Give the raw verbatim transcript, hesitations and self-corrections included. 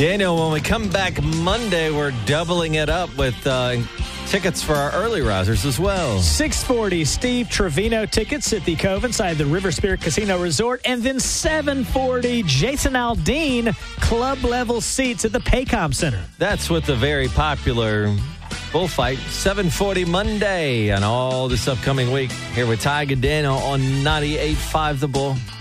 Daniel, when we come back Monday, we're doubling it up with uh, tickets for our early risers as well. six forty Steve Trevino tickets at the Cove inside the River Spirit Casino Resort. And then seven forty Jason Aldean club level seats at the Paycom Center. That's with the very popular bullfight. seven forty Monday and all this upcoming week. Here with Tiger Daniel on ninety-eight point five The Bull.